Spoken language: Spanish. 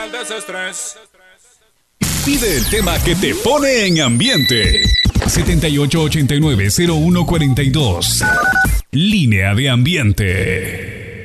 El desestrés. Pide el tema que te pone en ambiente. 7889-0142. Línea de ambiente.